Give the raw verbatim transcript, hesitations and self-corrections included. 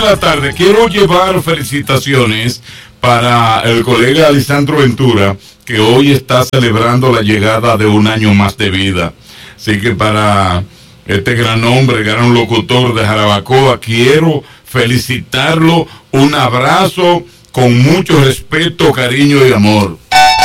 Buenas tardes, quiero llevar felicitaciones para el colega Lisandro Ventura, que hoy está celebrando la llegada de un año más de vida. Así que para este gran hombre, gran locutor de Jarabacoa, quiero felicitarlo, un abrazo con mucho respeto, cariño y amor.